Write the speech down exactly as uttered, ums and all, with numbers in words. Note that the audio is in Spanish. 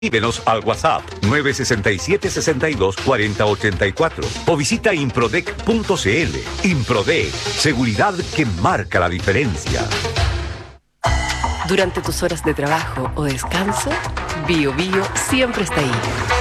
Escríbenos al WhatsApp nueve seis siete, seis dos, cuatro cero ocho cuatro o visita improdec punto cl. Improdec, seguridad que marca la diferencia. Durante tus horas de trabajo o descanso, Bio Bio siempre está ahí.